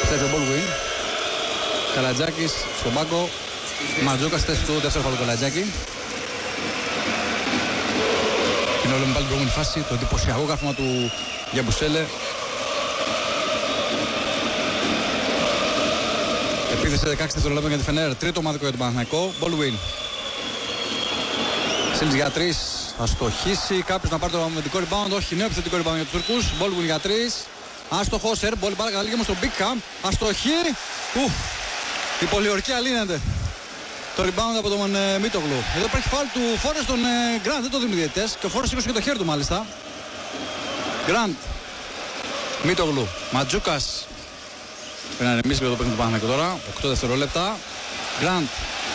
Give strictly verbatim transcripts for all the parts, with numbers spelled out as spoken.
Στέφει ο Baldwin. Καλατζάκης στον πάγκο. Ματζούκας στη θέση του, δεύτερο φάουλ του Καλατζάκη. Είναι όλο με πάλι την προηγούμενη φάση, το εντυπωσιακό κάρφωμα του Γιαμπουσέλε. Επίθεση δεκαέξι δευτερολέπτων για τη Φενέρ, τρίτο ομαδικό για τον Παναθηναϊκό. Baldwin. Σίλτς για τρεις, θα στοχίσει, κάποιος να πάρει το αμυντικό rebound, όχι, νέο επιθετικό rebound για τους Τουρκούς. Baldwin για τρεις, άστοχος, air ball, μπάλα καταλήγει όμως στον Μπίκα, αστοχή. Ουφ, η πολιορκία λύνεται. Το rebound από τον ε, Μίτογλου. Εδώ υπάρχει φάουλ του Φόρες στον Γκραντ, δεν το δίνουν οι διαιτητές και ο Φόρες σήκωσε και το χέρι του μάλιστα. Γκραντ, Μίτογλου, Ματζούκας. Πρέπει να ρεμίσει εδώ το παιχνίδι του Παναθηναϊκού τώρα, οκτώ δευτερόλεπτα. Γκραντ.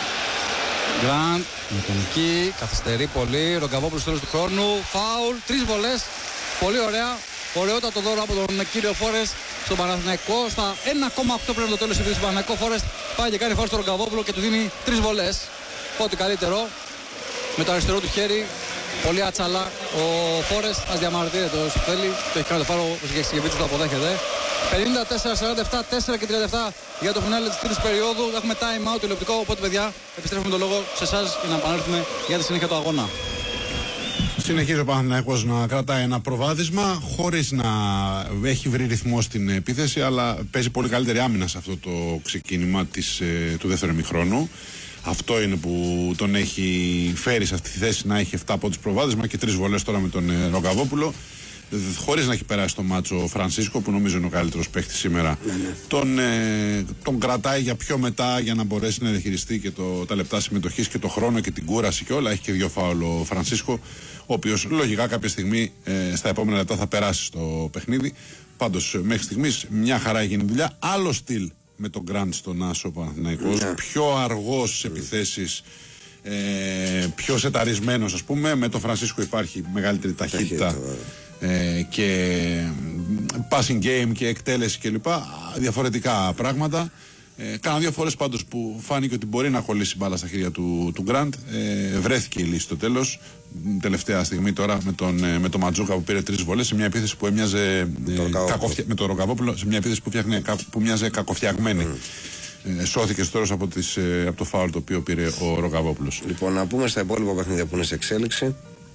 Γκραντ, με τον Κι, καθυστερεί πολύ. Ρογκαβόπουλος στο τέλος του χρόνου. Φάουλ, τρεις βολές. Πολύ ωραία. Ωραιότατο δώρο από τον κύριο Φόρες στον Παναθηναϊκό. Στα ένα κόμμα οκτώ πρέπει να το τέλος του Παναθηναϊκού. Φόρες πάει και κάνει φάουλ στον Ρογκαβόπουλο και του δίνει τρεις βολές. Ό,τι καλύτερο. Με το αριστερό του χέρι. Πολύ άτσαλα. Ο Φόρες ας διαμαρτύρεται όσο θέλει. Το έχει κάνει το φάουλ, ο Σιγεξικεβίτσιος το αποδέχεται. πενήντα τέσσερα σαράντα επτά, τέσσερα και τριάντα επτά για το φινάλε της τρίτης περίοδου. Έχουμε time out τηλεοπτικό. Οπότε, παιδιά, επιστρέφουμε το λόγο σε εσάς για να επανέλθουμε για τη συνέχεια του αγώνα. Συνεχίζει ο Παναθηναϊκός να κρατάει ένα προβάδισμα χωρίς να έχει βρει ρυθμό στην επίθεση, αλλά παίζει πολύ καλύτερη άμυνα σε αυτό το ξεκίνημα της, ε, του δεύτερου ημιχρόνου. Αυτό είναι που τον έχει φέρει σε αυτή τη θέση να έχει επτά πόντους προβάδισμα και τρεις βολές τώρα με τον ε, Ρογκαβόπουλο. Χωρίς να έχει περάσει το μάτσο ο Φρανσίσκο, που νομίζω είναι ο καλύτερος παίκτης σήμερα. Ναι, ναι. Τον, ε, τον κρατάει για πιο μετά για να μπορέσει να διαχειριστεί και το, τα λεπτά συμμετοχής και το χρόνο και την κούραση και όλα. Έχει και δύο φάουλ ο Φρανσίσκο, ο οποίος λογικά κάποια στιγμή ε, στα επόμενα λεπτά θα περάσει στο παιχνίδι. Πάντως μέχρι στιγμής μια χαρά έγινε δουλειά. Άλλο στυλ με τον Γκραντ στον Άσο Παναθηναϊκός. Ναι. Πιο αργός στις επιθέσεις. Ε, πιο σεταρισμένος ας πούμε. Με τον Φρανσίσκο υπάρχει μεγαλύτερη ταχύτητα. Ε, και passing game και εκτέλεση κλπ. Διαφορετικά πράγματα. Ε, κάνα δύο φορές πάντως που φάνηκε ότι μπορεί να κολλήσει μπάλα στα χέρια του, του Γκραντ. Ε, βρέθηκε η λύση στο τέλος. Τελευταία στιγμή τώρα με τον, με τον Ματζούκα που πήρε τρεις βολές σε μια επίθεση που έμοιαζε ε, κακοφια... με τον Ρογκαβόπουλο, σε μια επίθεση που, φτιάχνε, που μοιάζε κακοφτιαγμένη. Mm. Ε, σώθηκε στο τέλος από, από το φάουλ το οποίο πήρε ο Ρογκαβόπουλος. Λοιπόν, να πούμε στα υπόλοιπα παιχνίδια που είναι σε εξέλιξη.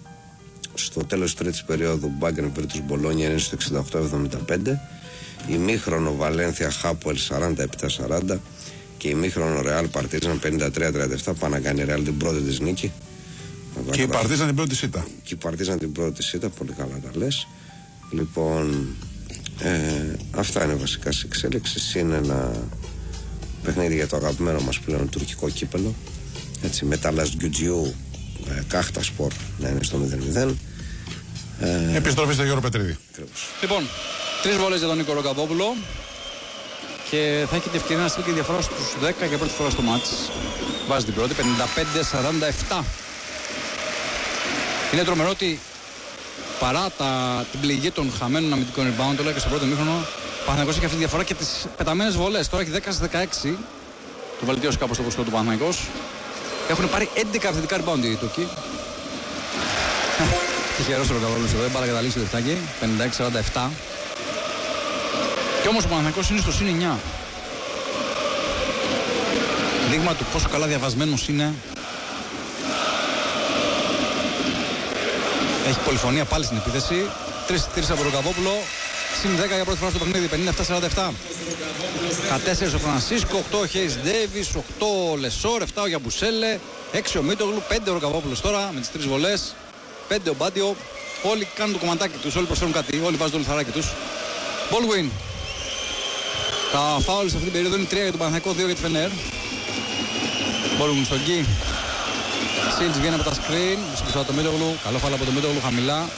Στο τέλος της τρίτης περίοδου Μπάγκερν Βίρτους Μπολόνια είναι στο εξήντα οκτώ εβδομήντα πέντε. Ημίχρονο Βαλένθια Χάπουελ σαράντα επτά σαράντα και ημίχρονο Ρεάλ Παρτίζαν πενήντα τρία τριάντα επτά. Πάει να κάνει Ρεάλ την πρώτη της νίκη. Και η Παρτίζαν την πρώτη σίτα. Και η Παρτίζαν την πρώτη σίτα, πολύ καλά τα λες. Λοιπόν, ε, αυτά είναι βασικά σε εξέλιξη. Είναι ένα παιχνίδι για το αγαπημένο μας πλέον τουρκικό κύπελο. Έτσι, με τα Λασγκιουτζιού Κάχτα Σπορ να είναι στο μηδέν μηδέν. Ε, Επιστροφή στο Γιώργο Πετρίδη. Λοιπόν, τρεις βολές για τον Νίκο Ρογκαβόπουλο και θα έχει την ευκαιρία να στείλει τη διαφορά στους δέκα για πρώτη φορά στο μάτς. Βάζει την πρώτη, πενήντα πέντε σαράντα επτά. Είναι τρομερό ότι παρά τα, την πληγή των χαμένων αμυντικών rebound, όλα και στο πρώτο μήχρονο, ο Παναθηναϊκός έχει αυτή τη διαφορά και τις πεταμένες βολές. Τώρα έχει δέκα στις δεκαέξι. Το βελτίωσε κάπως το ποσοστό του Παναθηναϊκός. Έχουν πάρει έντεκα αυθεντικά rebound οι Τουρκοί. Τυχερός ο Ρογκαβόπουλος εδώ, μπάλα καταλήξει το διφτάκι, πενήντα έξι σαράντα επτά. Και όμως ο Παναθηναϊκός είναι στο συν εννιά. Δείγμα του πόσο καλά διαβασμένος είναι. Έχει πολυφωνία πάλι στην επίθεση. Τρεις από τον Ρογκαβόπουλο. Συν δέκα για πρώτη φορά στο παιχνίδι, πενήντα επτά σαράντα επτά. τέσσερα ο Φρανσίσκο, οκτώ ο Χέις Ντέιβις, οκτώ ο Λεσόρ, επτά ο Γιαμπουσέλε, έξι ο Μίτογλου, πέντε ο Ρογκαβόπουλος τώρα με τις τρεις βολές, πέντε ο Μπάντιο. Όλοι κάνουν το κομματάκι τους, όλοι προσφέρουν κάτι, όλοι βάζουν το λιθαράκι τους. Baldwin. Τα φάουλ σε αυτή την περίοδο είναι τρία για τον Παναθηναϊκό, δύο για τη Φενέρ. Baldwin στον Κι. Σίλτς βγαίνει από τα screen, συμπιστά το Μίτογλου, καλό φάουλ από το Μίτογλου, χαμηλά.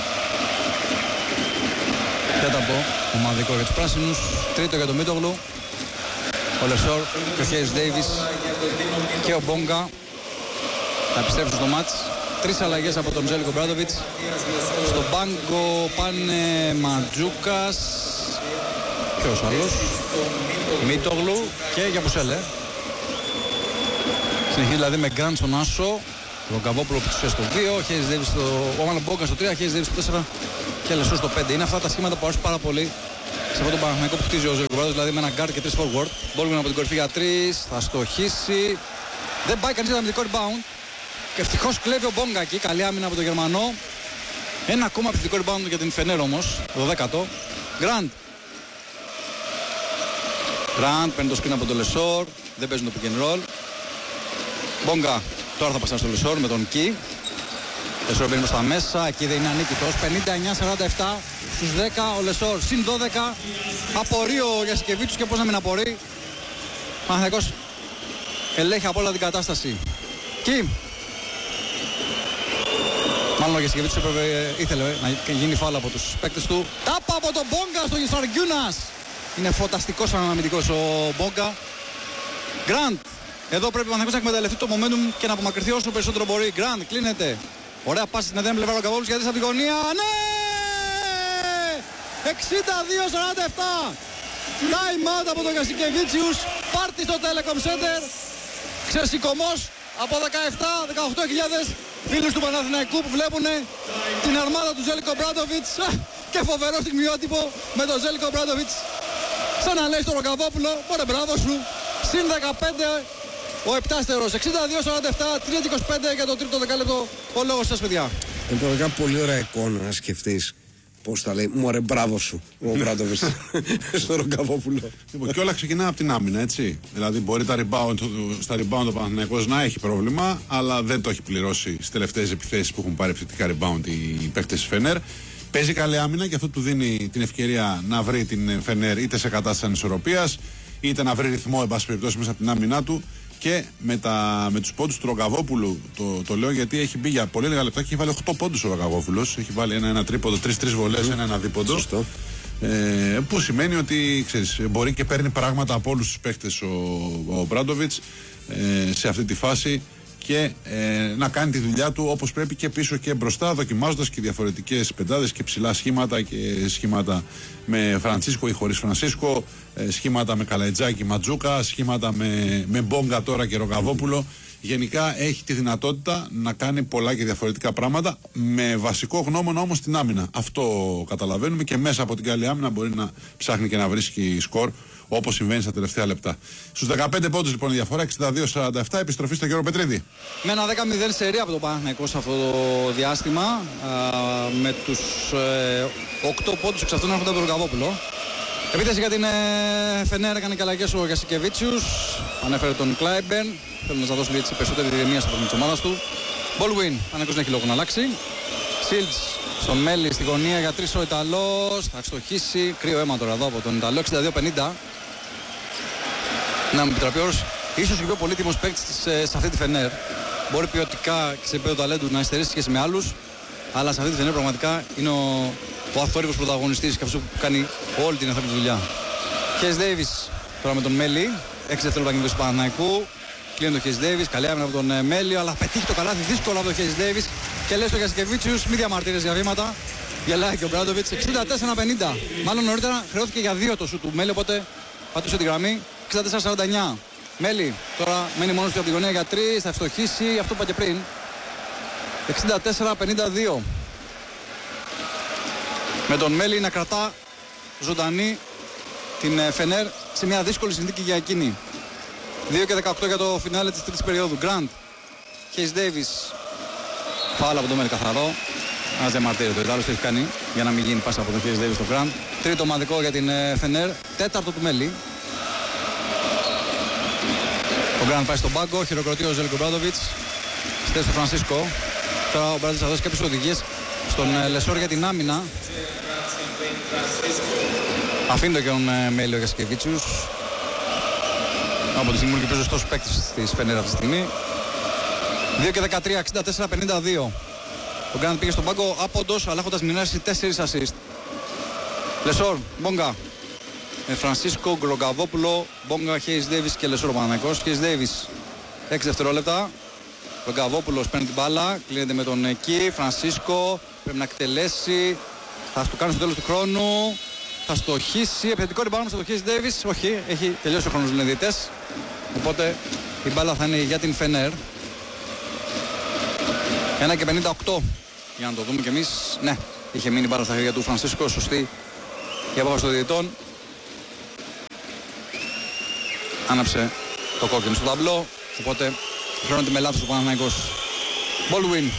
Δεν τα πω, ομαδικό για τους πράσινους, τρίτο για τον Μίτογλου, ο Λεσόρ και ο Χέις Ντέιβις και ο Μπόγκα θα επιστρέψουν στο μάτς. Τρεις αλλαγές από τον Ζέλικο Μπράντοβιτς. Στον πάγκο πάνε Ματζούκας, ποιος άλλος, Μίτογλου και Γιαμπουσέλε. Συνεχίζει δηλαδή με Γκραντ στον Άσο, τον Καβόπουλο που τους στο δύο, ο Χέις Ντέιβις στο, ο Μπόγκα στο τρία, Χέις Ντέιβις στο τέσσερα και Λεσόρ στο πέντε. Είναι αυτά τα σχήματα που αρέσουν πάρα πολύ σε αυτό το Παναθηναϊκό που χτίζει ο Ζέλικο Ομπράντοβιτς, δηλαδή με ένα guard και τρεις forward. Μπόλγουιν από την κορυφή για τρεις, θα στοχίσει. Δεν πάει κανείς αμυντικό rebound. Και ευτυχώς κλέβει ο Μπόγκα εκεί, καλή άμυνα από τον Γερμανό. Ένα ακόμα αμυντικό rebound για την Φενέρ όμως, το δέκατο. Γκραντ. Γκραντ παίρνει το screen από τον Λεσόρ, δεν παίζουν το pick and roll. Μπόγκα, τώρα θα πασάρει στο Λεσόρ με τον Κι. Λεσόρ μπαίνει προς τα μέσα, εκεί δεν είναι ανίκητος. πενήντα εννιά σαράντα επτά στους δέκα, ο Λεσόρ συν δώδεκα. Απορεί ο Γιασικεβίτσιος και πώς να μην απορεί. Παναθηναϊκός ελέγχει από όλα την κατάσταση. Κι. Μάλλον ο Γιασικεβίτσιος ήθελε να γίνει φάουλ από τους παίκτες του. Τάπα από τον Μπόγκα στο Γισαργιούνας. Είναι φωταστικός αναμυντικός ο Μπόγκα. Γκραντ. Εδώ πρέπει ο Παναθηναϊκός να εκμεταλλευτεί το momentum και να απομακρυνθεί όσο περισσότερο μπορεί. Γκραντ, κλείνεται. Ωραία πάση στην εδέμη πλευρά ο Καβόπουλος γιατί από την γωνία. Ναι! εξήντα δύο σαράντα επτά. Time out από τον Γιασικεβίτσιους. Πάρτι στο Telecom Center. Ξεσηκωμός από δεκαεπτά με δεκαοκτώ χιλιάδες φίλους του Παναθηναϊκού που βλέπουν την αρμάδα του Ζέλικο Ομπράντοβιτς. Και φοβερό στιγμιότυπο με τον Ζέλικο Ομπράντοβιτς. Σαν να λέει στον Ροκαβόπουλο, ωραία μπράβο σου. Συν δεκαπέντε ο επτάστερος, εξήντα δύο σαράντα επτά, τρία είκοσι πέντε για το τρίτο δεκάλεπτο. Ο λόγος σας, παιδιά. Είναι πραγματικά πολύ ωραία εικόνα να σκεφτείς πώς τα λέει. Μωρέ, μπράβο σου ο Ομπράντοβιτς στον Ροκαβόπουλο. Λοιπόν, και όλα ξεκινά από την άμυνα, έτσι. Δηλαδή, μπορεί τα rebound, στα rebound ο Παναθηναϊκός να έχει πρόβλημα, αλλά δεν το έχει πληρώσει στις τελευταίες επιθέσεις που έχουν πάρει επιθετικά rebound οι παίκτες της Φενέρ. Παίζει καλή άμυνα και αυτό του δίνει την ευκαιρία να βρει την Φενέρ είτε σε κατάσταση ανισορροπίας, είτε να βρει ρυθμό, εν πάση περιπτώσει, μέσα από την άμυνά του. Και με, τα, με τους πόντους του Ροκαβόπουλου, το, το λέω γιατί έχει μπει για πολύ λίγα λεπτά και έχει βάλει οκτώ πόντους ο Ροκαβόπουλος. Έχει βάλει ένα-ένα τρίποντο, τρεις-τρεις βολές, ένα-ένα δίποντο. Σωστό. Ε, που σημαίνει ότι ξέρεις, μπορεί και παίρνει πράγματα από όλους τους παίχτες ο, ο Ομπράντοβιτς ε, σε αυτή τη φάση και ε, να κάνει τη δουλειά του όπως πρέπει και πίσω και μπροστά, δοκιμάζοντας και διαφορετικές πεντάδες και ψηλά σχήματα και σχήματα με Φραντσίσκο ή χωρίς Φραντσίσκο, ε, σχήματα με Καλαϊτζάκη, Ματζούκα, σχήματα με, με Μπόγκα τώρα και Ροκαβόπουλο. Γενικά έχει τη δυνατότητα να κάνει πολλά και διαφορετικά πράγματα με βασικό γνώμονα όμως την άμυνα. Αυτό καταλαβαίνουμε και μέσα από την καλή άμυνα μπορεί να ψάχνει και να βρίσκει σκορ όπως συμβαίνει στα τελευταία λεπτά. Στους δεκαπέντε πόντους λοιπόν η διαφορά, εξήντα δύο σαράντα επτά, επιστροφή στο Γιώργο Πετρίδη. Με ένα δέκα μηδέν σερί από το Παναθηναϊκό σε αυτό το διάστημα, α, με τους ε, οκτώ πόντους εξ αυτών έρχονται από τον Ροκαβόπουλο. Επίθεση για την ε, Φενέρ έκανε και αλλαγές ο Γιασικεβίτσιους, ανέφερε τον Κλάιμπερν, θέλουν να δώσουν έτσι περισσότερη ηρεμία στο παιχνίδι της ομάδας του. Μπόλγουιν, Παναθηναϊκός δεν έχει λόγο να αλλάξει. Σίλτς στον Μέλη στη γωνία για τρεις ο Ιταλός, θα εξτοχίσει, κρύο αίμα τώρα εδώ από τον Ιταλό, εξήντα δύο πενήντα. Να μου επιτραπεί ο όρος, ίσως και πιο πολύτιμος παίκτης σε αυτή τη Φενέρ. Μπορεί ποιοτικά και σε επίπεδο ταλέντου να υστερήσει σχέση με άλλους, αλλά σε αυτή τη Φενέρ πραγματικά είναι ο, ο αυθόρυβος πρωταγωνιστής και αυτός που κάνει όλη την αυτή τη δουλειά. Χέις Ντέιβις τώρα με τον Μέλη, έξι δευτερόλεπτα του Παναθηναϊκού. Κλείνει το Χέις Ντέιβις, καλή άμυνα από τον Μέλη, αλλά πετύχει το καλάθι δύσκολο από τον Χέις Ντέιβις και λέει στο Γιασικεβίτσιους, μη διαμαρτύρες για βήματα. Γελάει και ο Ομπράντοβιτς, εξήντα τέσσερα πενήντα. Μάλλον νωρίτερα χρεώθηκε για δύο το σου του Μέλη, οπότε πατούσε την γραμμή. εξήντα τέσσερα σαράντα εννιά. Μέλη τώρα μένει μόνος του από την γωνία για τρεις, θα ευστοχίσει, αυτό που είπα και πριν. εξήντα τέσσερα πενήντα δύο. Με τον Μέλη να κρατά ζωντανή την Φενέρ σε μια δύσκολη συνθήκη για εκείνη. δύο και δεκαοκτώ για το φινάλε της τρίτης περίοδου. Γκραντ, Χέις Ντέιβις, φάουλ από τον Μέλη καθαρό. Ένας διαμαρτύρεται το Ιτάλος, το έχει κάνει για να μην γίνει πάσα από τον Χέις Ντέιβις στο Γκραντ. Τρίτο ομαδικό για την Φενέρ, τέταρτο του Μέλη. Ο Γκραντ πάει στον πάγκο, χειροκροτεί ο Ζέλικο Ομπράντοβιτς. Στέλνει στο Φρανσίσκο. Τώρα ο Ομπράντοβιτς θα δώσει κάποιες οδηγίες στον Λεσόρ για την άμυνα. Αφήνει το και τον Μέλη ο Γιασικεβίτσιους. Από τη στιγμή που είναι και πιο ζωστός παίκτης της Φενέρ αυτή τη στιγμή. δύο και δεκατρία, εξήντα τέσσερα πενήντα δύο. Ο Γκραντ πήγε στον πάγκο άποντος, αλλά έχοντας μοιράσει τέσσερις assist. Λεσόρ, Μπόγκα. Με Φρανσίσκο, Γκρογκαβόπουλο, Μπόγκα, Χέις Ντέιβις και Λεσόρ ο Παναθηναϊκός. Χέις Ντέιβις, έξι δευτερόλεπτα. Γκρογκαβόπουλος παίρνει την μπάλα, κλείνεται με τον Κι. Φρανσίσκο πρέπει να εκτελέσει. Θα το κάνει στο τέλος του χρόνου. Θα στοχίσει. Επιθετικό rebound στο Χέις Ντέιβις. Όχι, έχει τελειώσει ο χρόνος των διαιτητές. Οπότε η μπάλα θα είναι για την Φενέρ. ένα και πενήντα οκτώ. Για να το δούμε κι εμείς. Ναι, είχε μείνει μπάλα στα χέρια του Φρανσίσκο. Σωστή η απόφαση των διαιτητών. άναψε το κόκκινο στο ταμπλό. Οπότε χρεώνεται με λάθος ο Παναθηναϊκός. Baldwin.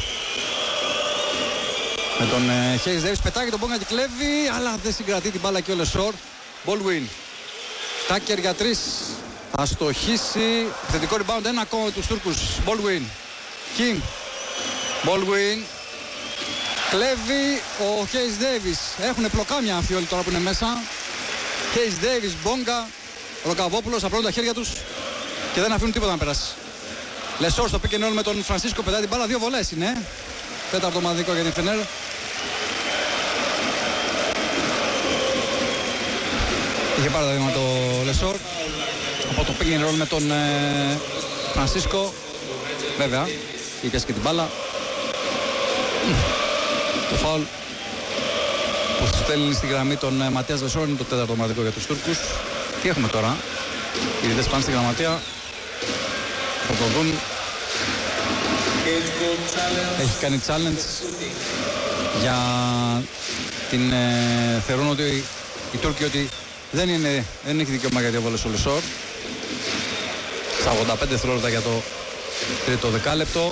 Με τον Hayes Davis πετάγει τον Μπόγκα και κλέβει, αλλά δεν συγκρατεί την μπάλα και ο Λεσόρ. Baldwin. Τάκερ για τρεις. Θα στοχίσει. Θετικό rebound, ένα ακόμα τους Τούρκους. Baldwin. King. Baldwin. Κλέβει ο Hayes Davis. Έχουν πλοκάμια αμφιόλοι τώρα που είναι μέσα. Hayes Davis, Μπόγκα, Ροκαβόπουλος απλώνουν τα χέρια τους και δεν αφήνουν τίποτα να περάσει. Λεσόρ στο pick and roll με τον Φρανσίσκο, πετάει την μπάλα, δύο βολές είναι. Τέταρτο ομαδικό για την Φενέρ. Είχε πάρει το βήμα το Λεσόρ από το pick and roll με τον ε, Φρανσίσκο. Βέβαια, είχε και την μπάλα. Το φάουλ που στέλνει στη γραμμή τον ε, Ματίας Λεσόρ είναι το τέταρτο ομαδικό για τους Τούρκους. Τι έχουμε τώρα? Οι διαιτητές πάνε στη γραμματεία. Θα το δουν. Έχει κάνει challenge για την ε, θεωρούν ότι οι Τούρκοι ότι δεν, είναι, δεν έχει δικαίωμα για διαβόλες ο Λεσόρ. Στα ογδόντα πέντε δευτερόλεπτα για το τρίτο δεκάλεπτο.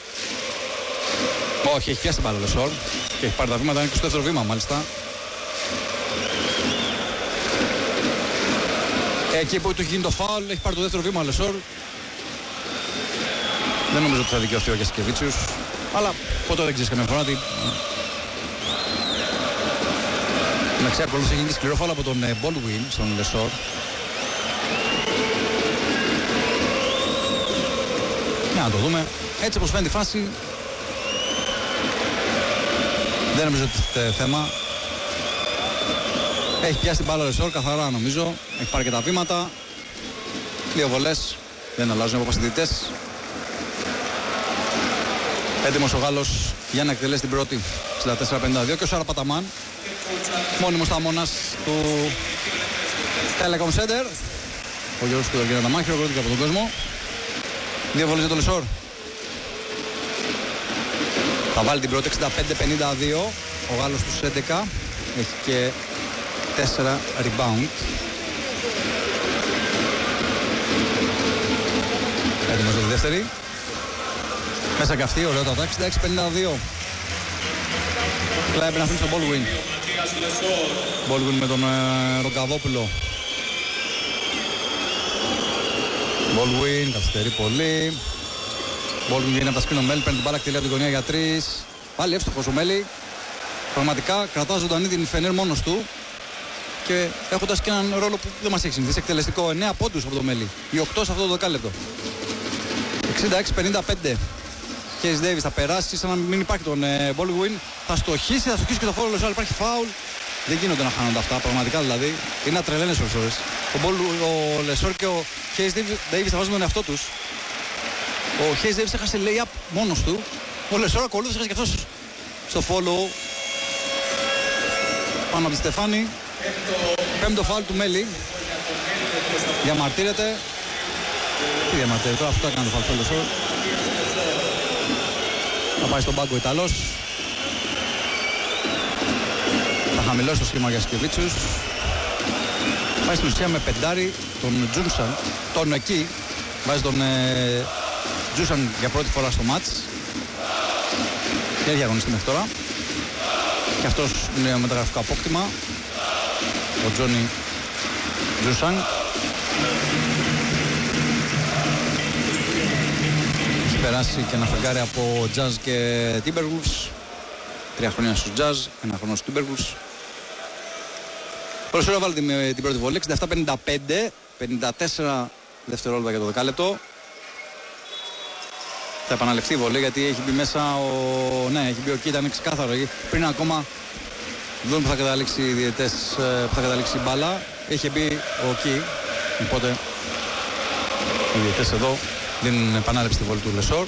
Όχι, έχει πιάσει την μπάλα ο Λεσόρ και έχει πάρει τα βήματα, είναι και στο δεύτερο βήμα μάλιστα. Εκεί που του γίνει το φάουλ, έχει πάρει το δεύτερο βήμα ο Λεσόρ. Δεν νομίζω ότι θα δικαιωθεί ο Γιασκεβίτσιους, αλλά ποτέ δεν ξέρεις καμία φορά ότι... Να ξέρει, ακολούθησε έχει γίνει σκληρό φάουλ από τον Baldwin στον Λεσόρ. Για να το δούμε. Έτσι όπως φαίνεται η φάση, δεν νομίζω ότι είναι θέμα. Έχει πιάσει την μπάλα ο Λεσόρ καθαρά νομίζω. Έχει πάρει και τα βήματα. Δύο βολές. Δεν αλλάζουν από πασιτητές. Έτοιμος ο Γάλλος για να εκτελέσει την πρώτη. εξήντα τέσσερα πενήντα δύο και ο Σάρα Παταμάν. Μόνιμος ταμώνας του Telecom Center. Ο Γιώργος του Εργίνα Ταμάχη, χειροκροτήθηκε από τον κόσμο. Δύο βολές για τον Λεσόρ. Θα βάλει την πρώτη εξήντα πέντε πενήντα δύο. Ο Γάλλος τους έντεκα. Έχει και τέσσερα rebound. Έτοιμος για τη δεύτερη. Μέσα και αυτή, ωραίο τα εξήντα έξι πενήντα δύο. Κλάιμπερ να αφήνει στον Baldwin. Baldwin με τον ε, Ροκαβόπουλο. Baldwin, καθυστερεί πολύ. Baldwin βγαίνει από τα σκρίνο Μέλη, παίρνει την μπάλα, εκτελεί από την γωνία για τρεις. Πάλι εύστοχος ο Μέλη. Πραγματικά κρατά ζωντανή την Φενέρ μόνος του. Και έχοντας και έναν ρόλο που δεν μας έχει συνηθίσει, εκτελεστικό. εννέα πόντους από το Μέλη. Οι οκτώ σε αυτό το δεκάλεπτο. εξήντα έξι πενήντα πέντε. Hayes Davis θα περάσει σαν να μην υπάρχει τον ε, Baldwin. Θα στοχίσει, θα στοχίσει και το φάουλ. Αλλά υπάρχει φάουλ. Δεν γίνονται να χάνονται αυτά. Πραγματικά δηλαδή. Είναι να τρελαίνεις όλες τις ώρες. Ο, ο Λεσόρ και ο Hayes Davis θα βάζουν τον εαυτό τους. Ο Hayes Davis έχασε lay-up μόνος του. Ο Λεσόρ ακολούθησε και αυτός στο follow. Πάνω από τη Στεφάνη. Πέμπτο φάουλ του Μέλη. Διαμαρτύρεται. Τι διαμαρτύρεται τώρα, αυτό έκανε το φάουλ του Λεσόρ. Θα πάει στον πάγκο ο Ιταλός. Θα χαμηλώσει το σχήμα για Σκεβίτσιους. Πάει στην ουσία με πεντάρι τον Τζούνσαν. Τον εκεί. Βάζει τον ε, Τζούνσαν για πρώτη φορά στο μάτς. Και έχει αγωνιστεί μέχρι τώρα. Και αυτός είναι μεταγραφικό απόκτημα. Ο Τζόνι Τζούνσαν. Έχει περάσει και ένα φεγγάρι από Jazz και Timberwolves. Τρία χρόνια στους Jazz, ένα χρόνο στους Timberwolves. Προσφέρω βάλει την, την πρώτη βολή, εξήντα επτά πενήντα πέντε, πενήντα τέσσερα δευτερόλεπτα για το δεκάλεπτο. Θα επαναληφθεί η βολή γιατί έχει μπει μέσα ο... Ναι, έχει μπει ο Κι, ήταν ξεκάθαρο. Πριν ακόμα δουν που θα καταλήξει οι διαιτές, που θα καταλήξει η μπάλα. Έχει μπει ο Κι, οπότε οι διαιτές εδώ δίνουν επανάληψη τη βολή του Λεσόρ.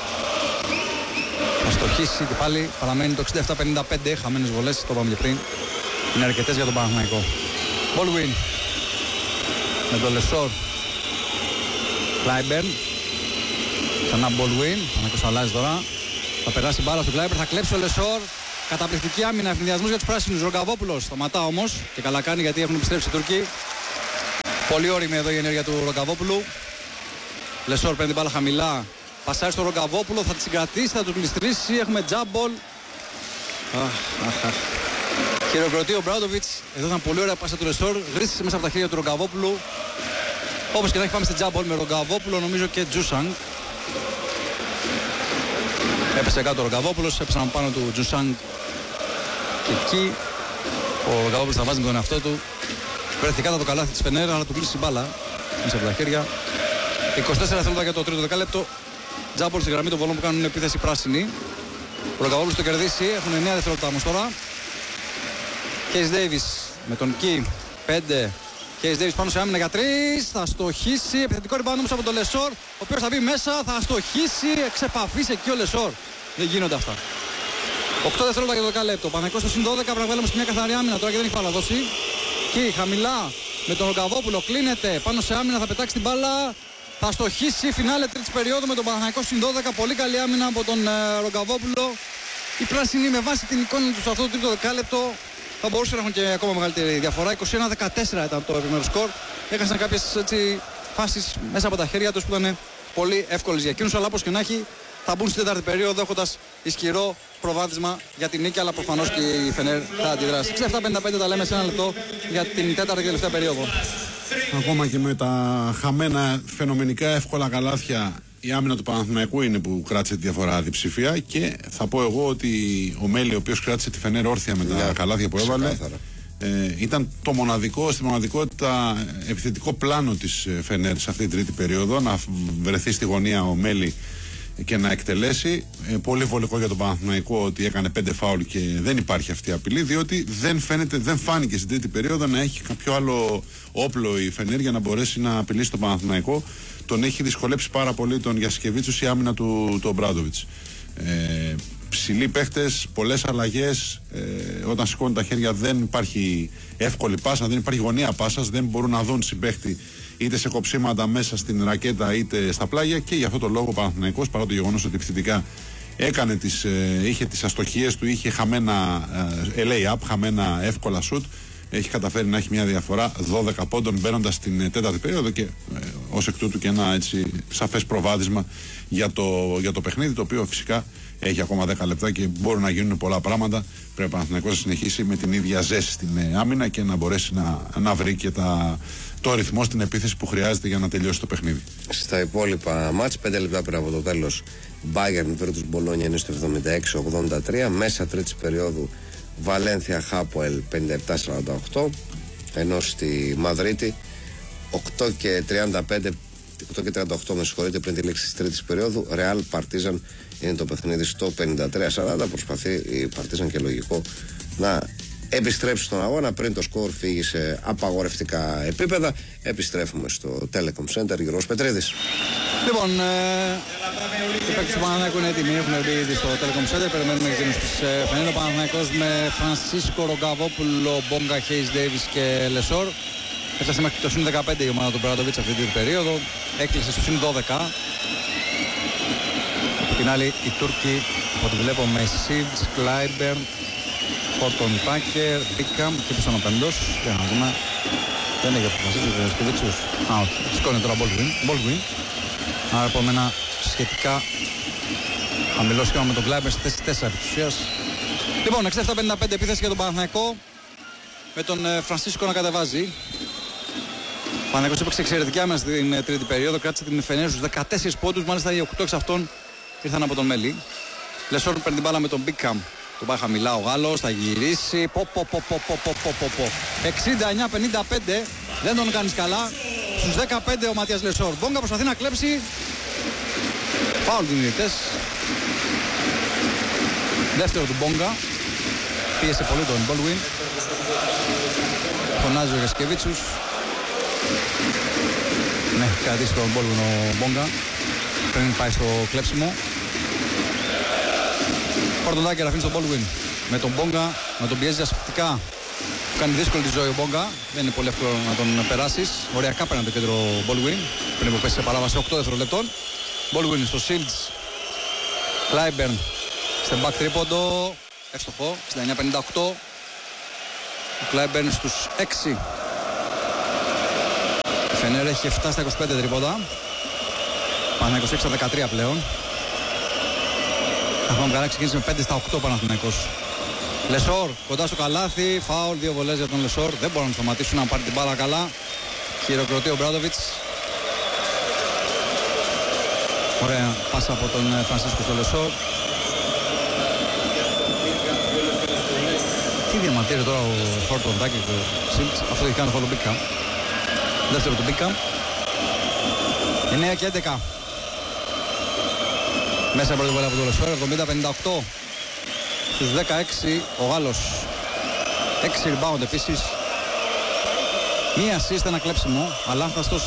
Θα στοχίσει και πάλι παραμένει το εξήντα επτά πενήντα πέντε, χαμένες βολές, το είπαμε και πριν. Είναι αρκετές για τον Παναθηναϊκό. Baldwin με τον Λεσόρ. Κλάιμπερν. Ξανά Baldwin. Παναθηναϊκός αλλάζει τώρα. Θα περάσει η μπάλα στο Κλάιμπερν, θα κλέψει ο Λεσόρ. Καταπληκτική άμυνα, ευνηδιασμός για τους πράσινους. Ροκαβόπουλος σταματά όμως και καλά κάνει γιατί έχουν επιστρέψει οι Τούρκοι. Πολύ όριμη εδώ η ενέργεια του Ρογκαβόπουλου. Λεσόρ παίρνει την μπάλα χαμηλά. Πασάρει στο Ρογκαβόπουλο, θα τη συγκρατήσει, θα του γλιστρήσει. Έχουμε τζάμπολ. Χειροκροτεί ο Μπράουντοβιτς. Εδώ ήταν πολύ ωραία πάσα του Λεσόρ. Γρίστησε μέσα από τα χέρια του Ρογκαβόπουλου. Όπως και να έχει, πάμε στη τζάμπολ με Ρογκαβόπουλο, νομίζω και Τζούσανγκ. Έπεσε κάτω ο Ρογκαβόπουλος, έπεσαν πάνω του Τζούσανγκ. Και εκεί ο Ρογκαβόπουλος θα βάζει με τον εαυτό του. Βρεθεί κάτω το καλάθι της Φενέρ, αλλά του κλείσει η μπάλα μέσα από τα χέρια. είκοσι τέσσερα δευτερόλεπτα για το τρίτο δεκάλεπτο. Τζάμπολ στη γραμμή των βολών που κάνουν επίθεση πράσινη. Ο Ρογκαβόπουλος το κερδίσει, έχουν εννέα δευτερόλεπτα όμως τώρα. Κέις Ντέιβις με τον Κι, πέντε. Κέις Ντέιβις πάνω σε άμυνα για τρεις. Θα στοχίσει, επιθετικό rebound όμως από τον Λεσόρ, ο οποίος θα μπει μέσα, θα στοχίσει, εξεπαφής εκεί ο Λεσόρ. Δεν γίνονται αυτά. οκτώ δευτερόλεπτα για το δεκάλεπτο. Παναγικός στο συν δώδεκα, πρέπει να βγάλουμε σε μια καθαρή άμυνα τώρα και δεν έχει παραδώσει. Κι χαμηλά με τον Ρογκαβόπουλο, κλείνεται πάνω σε άμυνα, θα πετάξει την μπάλα. Θα στοχίσει, φινάλε τρίτης περίοδου με τον Παναθηναϊκό συν δώδεκα. Πολύ καλή άμυνα από τον ε, Ρογκαβόπουλο. Οι πράσινοι με βάση την εικόνα του σε αυτό το τρίτο δεκάλεπτο θα μπορούσαν να έχουν και ακόμα μεγαλύτερη διαφορά. είκοσι ένα δεκατέσσερα ήταν το επιμέρους σκορ. Έχασαν κάποιες έτσι φάσεις μέσα από τα χέρια τους που ήταν πολύ εύκολες για εκείνους. Αλλά όπως και να έχει, θα μπουν στην τέταρτη περίοδο έχοντας ισχυρό προβάδισμα για την νίκη. Αλλά προφανώς και η Φενέρ θα αντιδράσει. εξήντα επτά πενήντα πέντε τα λέμε σε ένα λεπτό για την τέταρτη και τελευταία περίοδο. Ακόμα και με τα χαμένα φαινομενικά εύκολα καλάθια, η άμυνα του Παναθηναϊκού είναι που κράτησε τη διαφορά διψηφία. Και θα πω εγώ ότι ο Μέλη, ο οποίος κράτησε τη Φενέρ όρθια με τα yeah, καλάθια που έβαλε, ε, ήταν το μοναδικό, στη μοναδικότητα επιθετικό πλάνο της Φενέρ σε αυτή την τρίτη περίοδο. Να βρεθεί στη γωνία ο Μέλη και να εκτελέσει. Ε, πολύ βολικό για τον Παναθηναϊκό ότι έκανε πέντε φάουλ και δεν υπάρχει αυτή η απειλή, διότι δεν, φαίνεται, δεν φάνηκε στην τρίτη περίοδο να έχει κάποιο άλλο όπλο η Φενέρ για να μπορέσει να απειλήσει τον Παναθηναϊκό. Τον έχει δυσκολέψει πάρα πολύ τον Γιασκεβίτσους η άμυνα του, του Μπράντοβιτς. Ε, ψηλοί παίχτες, πολλές αλλαγές. Ε, όταν σηκώνουν τα χέρια δεν υπάρχει εύκολη πάσα, δεν υπάρχει γωνία πάσας, δεν μπορούν να δουν συμπαίχτη είτε σε κοψίματα μέσα στην ρακέτα είτε στα πλάγια. Και γι' αυτό το λόγο ο Παναθηναϊκός, παρά το γεγονός ότι επιθετικά έκανε τις, ε, είχε τις αστοχίες του, είχε χαμένα ε, lay-up, χαμένα εύκολα shoot, έχει καταφέρει να έχει μια διαφορά δώδεκα πόντων μπαίνοντας στην τέταρτη περίοδο και ε, ως εκ τούτου και ένα έτσι σαφές προβάδισμα για το, για το παιχνίδι, το οποίο φυσικά έχει ακόμα δέκα λεπτά και μπορούν να γίνουν πολλά πράγματα. Πρέπει ο Παναθηναϊκός να συνεχίσει με την ίδια ζέση στην ε, άμυνα και να μπορέσει να, να βρει και τα, το ρυθμό στην επίθεση που χρειάζεται για να τελειώσει το παιχνίδι. Στα υπόλοιπα μάτς, πέντε λεπτά πριν από το τέλος, Bayern Virtus Bologna είναι στο εβδομήντα έξι ογδόντα τρία. Μέσα τρίτης περίοδου Βαλένθια Χάποελ πενήντα επτά σαράντα οκτώ, ενώ στη Μαδρίτη οκτώ και τριάντα πέντε, οκτώ και τριάντα οκτώ με συγχωρείτε πριν τη λήξη της τρίτης περίοδου, Real Partizan είναι το παιχνίδι στο πενήντα τρία σαράντα. Προσπαθεί η Partizan και λογικό να επιστρέψει στον αγώνα πριν το σκορ φύγει σε απαγορευτικά επίπεδα. Επιστρέφουμε στο Telecom Center. Γιώργος Πετρίδης. Λοιπόν, ε, οι παίκτες του Παναθηναϊκού είναι έτοιμοι, έχουν μπει ήδη στο Telecom Center. Περιμένουμε και εκείνους της Φενέρ. Ο Παναθηναϊκός με Φρανσίσκο, Ρογκαβόπουλο, Μπόγκα, Κέις Ντέιβις και Λεσόρ. Έφτασε μέχρι το συν δεκαπέντε η ομάδα του Μπράντοβιτς αυτή την περίοδο. Έκλεισε στο συν δώδεκα. Από την άλλη, οι Τούρκοι, από ό,τι βλέπω, με Σίβτς, Κλάιμπερν, Χόρτον Τάκερ, Μπίκαμ και πίσω ο Πεντός. Για να δούμε. Δεν έχει αποφασίσει ο Σκεβίτσιος. Α, όχι. Σηκώνει τώρα Μπόλγουιν. Άρα από ένα σχετικά χαμηλό σχήμα με τον Κλάιμπερ στη θέση τέσσερα επί της ουσίας. Λοιπόν, εξήντα επτά πενήντα πέντε επίθεση για τον Παναθηναϊκό. Με τον ε, Φρανσίσκο να κατεβάζει. Ο Παναθηναϊκός έπαιξε εξαιρετική άμυνα στην ε, τρίτη περίοδο. Κράτησε την Φενέρ στους δεκατέσσερις πόντους. Μάλιστα οι οκτώ εξ αυτών ήρθαν από τον Μέλη. Λεσόρ παίρνει την μπάλα με τον Μπίκαμ. Τον πάει χαμηλά ο Γάλλος, θα γυρίσει. Πο, πο, πο, πο, πο, πο, πο, πο. εξήντα εννιά πενήντα πέντε. Δεν τον κάνεις καλά. Στους δεκαπέντε ο Ματίας Λεσόρ. Μπόγκα προσπαθεί να κλέψει. Φάουλ του νικητές. Δεύτερο του Μπόγκα. Πίεσε πολύ τον Μπόλγουιν. Φωνάζει ο Γιασκεβίτσους. Ναι, κρατήσει τον Μπόλγουιν ο Μπόγκα πριν πάει στο κλέψιμο. Χόρτον αφήνει τον Μπόλγουιν με τον Μπόγκα να τον πιέζει ασφυκτικά. Κάνει δύσκολη τη ζωή ο Μπόγκα. Δεν είναι πολύ εύκολο να τον περάσει. Οριακά παίρνει το κέντρο Μπόλγουιν πριν που πέσει σε παράβαση οκτώ δευτερολεπτών. Μπόλγουιν στο Σίλτς. Κλάιμπερν στην back τρίποντο. Εύστοχο. εξήντα εννιά πενήντα οκτώ. Ο Κλάιμπερν στους έξι. Φενέρ έχει εφτά στα είκοσι πέντε τρίποτα. Παναθηναϊκός έξι στα δεκατρία πλέον. Θα πάμε καλά, ξεκίνησε με πέντε στα οκτώ Παναθηναϊκός. Λεσόρ κοντά στο καλάθι, φάουλ, δύο βολές για τον Λεσόρ. Δεν μπορούν να σταματήσουν να πάρει την μπάλα καλά. Χειροκροτεί ο Μπράντοβιτς. Ωραία πάσα από τον Φρανσίσκο στο Λεσόρ. Τι διαμαρτύρει τώρα ο Φόρτον Τάκη και ο Σίλτς. Αυτό έχει κάνει το Μπίκαμ. Δεύτερο του Μπίκαμ. εννέα και έντεκα. Μέσα πρώτη βολή από τον Λεσόρ. εβδομήντα πενήντα οκτώ. Στους δεκαέξι ο Γάλλος. έξι rebound επίσης. Μία assist, ένα κλέψιμο. Αλάνθαστος.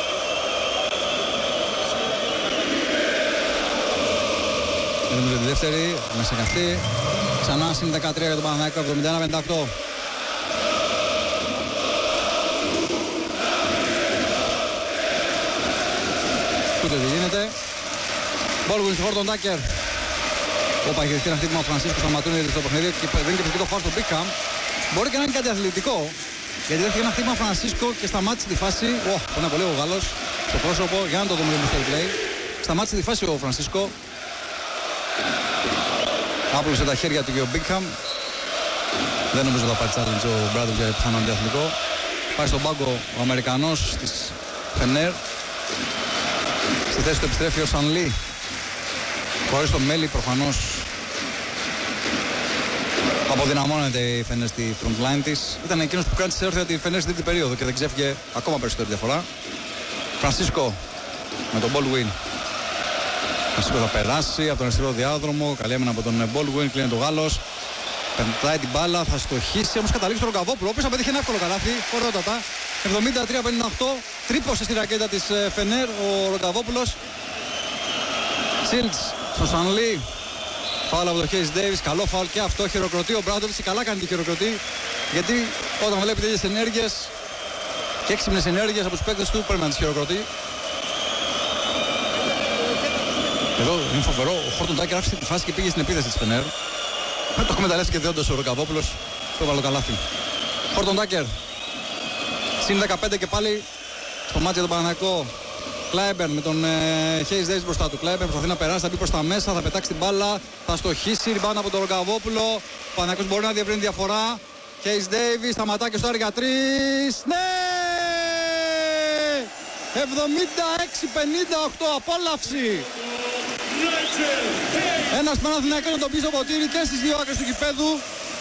Έχουμε τη δεύτερη. Μέσα και αυτή. Ξανά συν δεκατρία για τον Παναθηναϊκό. εβδομήντα ένα πενήντα οκτώ. Ούτε τι γίνεται. Μπόλγουιν στο Χόρτον Τάκερ. Όπα, έχει δεχτεί ένα χτύπημα ο Φρανσίσκο στο Ματούνι στο παιχνίδι και δεν είναι και το φάουλ στο Μπίκαμ. Μπορεί και να είναι κάτι αθλητικό. Γιατί δέχτηκε ένα χτύπημα ο Φρανσίσκο και σταμάτησε τη φάση. Ω, oh, είναι πολύ ο Γάλλος στο πρόσωπο. Για να το δούμε στο replay. Σταμάτησε τη φάση ο Φρανσίσκο. Άπλωσε τα χέρια του και ο Μπίκαμ. Δεν νομίζω ότι θα πάρει challenge ο Μπράντοβιτς για πιθανόν αντιαθλητικό. Πάει στον πάγκο ο Αμερικανός της Φενέρ. Στη θέση του επιστρέφει ο Σανλί. Χωρίς το Μέλι προφανώς αποδυναμώνεται η Φενέρ στη front line της. Ήταν εκείνος που κράτησε όρθια τη Φενέρ στην τρίτη περίοδο και δεν ξέφυγε ακόμα περισσότερη διαφορά. Φρανσίσκο με τον Baldwin. Φρανσίσκο θα περάσει από τον αριστερό διάδρομο. Καλή έμενα από τον Baldwin. Κλείνει το Γάλλος. Περνάει την μπάλα, θα στοχίσει. Όμως καταλήξει τον Ροκαβόπουλο. Ο οποίος απέτυχε ένα εύκολο καλάθι. Ωραιότατα. εβδομήντα τρία πενήντα οκτώ. Τρύπωσε στη ρακέτα της Φενέρ ο Ροκαβόπουλος. Σίλτς στο Σανλί. Φάουλ από τον Χέις Ντέιβις. Καλό φάουλ και αυτό. Χειροκροτεί ο Μπράντοβιτς. Καλά κάνει τη χειροκροτεί. Γιατί όταν βλέπει τέτοιες ενέργειες και έξυπνες ενέργειες από τους παίκτες του πρέπει να τις χειροκροτεί. Εδώ είναι φοβερό. Ο Χόρτον Τάκερ άφησε τη φάση και πήγε στην επίθεση της Φενέρ. Με το εκμεταλλεύτηκε και διόντως ο Ροκαβόπουλος. Το έβαλε το καλάθι. Χόρτον Τάκερ. Συν δεκαπέντε και πάλι στο μάτι για τον Παναθηναϊκό. Κλάιμπερν με τον Χέις Ντέιβις μπροστά του. Κλάιμπερν προσπαθεί να περάσει, θα μπει προς τα μέσα, θα πετάξει την μπάλα, θα στοχίσει. Rebound από τον Ροκαβόπουλο. Ο Παναθηναϊκός μπορεί να διευρύνει διαφορά. Χέις Ντέιβις σταματά και στο άρι για τρεις. Ναι! εβδομήντα έξι πενήντα οκτώ απόλαυση. Ένας Παναθηναϊκός να τον πει στο ποτήρι και στις δύο άκρες του γηπέδου.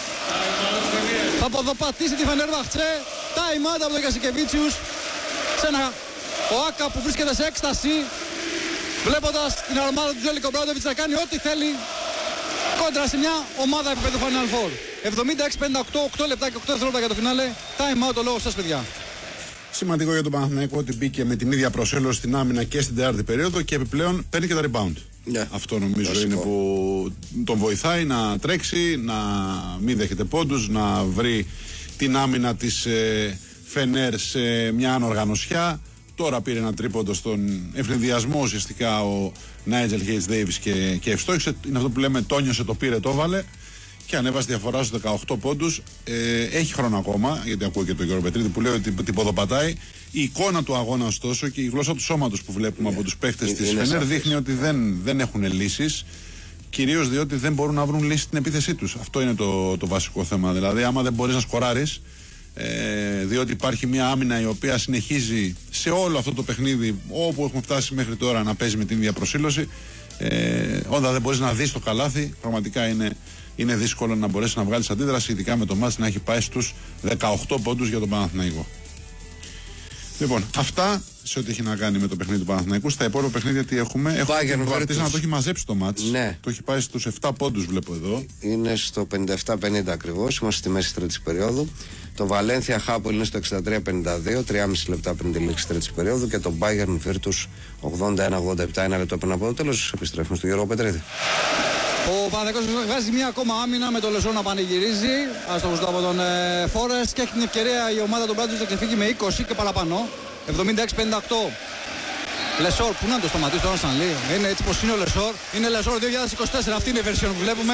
Θα ποδοπατήσει τη Φενέρμπαχτσε. Time out από τον Κασικεβίτσιους. Σε ένα ΟΑΚΑ που βρίσκεται σε έκσταση. Βλέποντας την αρμάδα του Ζέλικο Μπράντοβιτς να κάνει ό,τι θέλει κόντρα σε μια ομάδα επίπεδου Final Four. εβδομήντα έξι πενήντα οκτώ, οκτώ λεπτά και οκτώ δευτερόλεπτα για το φινάλε. Time out, το λόγο σας παιδιά. Σημαντικό για τον Παναθηναϊκό ότι μπήκε με την ίδια προσέλωση στην άμυνα και στην τέταρτη περίοδο και επιπλέον παίρνει και τα rebound. Yeah. Αυτό νομίζω Βασικό. Είναι που τον βοηθάει να τρέξει, να μην δέχεται πόντους, να βρει την άμυνα της ε, Φενέρ σε μια ανοργανωσιά. Τώρα πήρε ένα τρίποντο στον ευνηδιασμό ουσιαστικά ο Νάιτζελ Χέις Ντέιβις και, και ευστόχησε. Είναι αυτό που λέμε τόνιωσε, το πήρε, το έβαλε και ανέβασε διαφορά στους δεκαοκτώ πόντους. Ε, έχει χρόνο ακόμα, γιατί ακούω και τον Γιώργο Πετρίδη που λέει ότι την ποδοπατάει. Η εικόνα του αγώνα ωστόσο και η γλώσσα του σώματος που βλέπουμε yeah. από τους παίχτες της Φενέρ δείχνει ότι δεν, δεν έχουν λύσεις. Κυρίως διότι δεν μπορούν να βρουν λύση στην επίθεσή τους. Αυτό είναι το, το βασικό θέμα. Δηλαδή, άμα δεν μπορείς να σκοράρεις, ε, διότι υπάρχει μια άμυνα η οποία συνεχίζει σε όλο αυτό το παιχνίδι, όπου έχουμε φτάσει μέχρι τώρα, να παίζει με την ίδια προσήλωση. Ε, όταν δεν μπορείς να δεις το καλάθι, πραγματικά είναι, είναι δύσκολο να μπορέσει να βγάλεις αντίδραση, ειδικά με το μάτς να έχει πάει στους δεκαοκτώ πόντους για τον Παναθηναϊκό. Λοιπόν, αυτά σε ό,τι έχει να κάνει με το παιχνίδι του Παναθηναϊκού. Στα υπόλοιπα παιχνίδια τι έχουμε. Έχουμε βαρτίσει να το έχει μαζέψει το μάτς. Ναι. Το έχει πάει στους επτά πόντους, βλέπω εδώ. Είναι στο πενήντα επτά πενήντα ακριβώς. Είμαστε στη μέση τρίτης περίοδου. Το Βαλένθια Χάπολ είναι στο εξήντα τρία πενήντα δύο, τριάμισι λεπτά πριν τη λήξη τρίτης περίοδου. Και το Bayern Virtus ογδόντα ένα ογδόντα επτά, ένα λεπτό πριν από το τέλος. Επιστρέφουμε στον Γιώργο Πετρίδη. Ο Παναθηναϊκός βγάζει μια ακόμα άμυνα με το Λεσόρ να πανηγυρίζει. Άστοχος από τον ε, Φόρεστ και έχει την ευκαιρία η ομάδα των Μπράντζος να ξεφύγει με είκοσι και παραπάνω. εβδομήντα έξι πενήντα οκτώ. Λεσόρ, πού να το σταματήσει τώρα σαν λίγο. Είναι έτσι πως είναι ο Λεσόρ. Είναι Λεσόρ δύο χιλιάδες είκοσι τέσσερα. Αυτή είναι η version που βλέπουμε.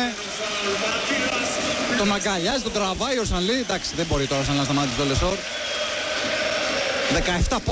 Τον αγκαλιάζει, τον τραβάει ο Σανλή. Εντάξει, δεν μπορεί τώρα σαν να σταματήσει το Λεσόρ. δεκαεπτά